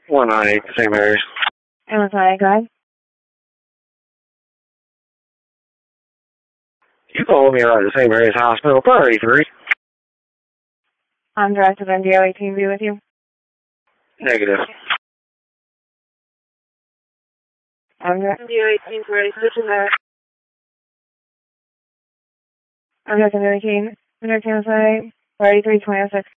198, St. Mary's. MSI, go ahead. You called me out at St. Mary's Hospital, priority 3. I'm directed NDO 18 be with you. Negative. I'm directed NDO 18 ready position there. I'm directed NDO 18. I'm directed MSI, priority 3, 2006.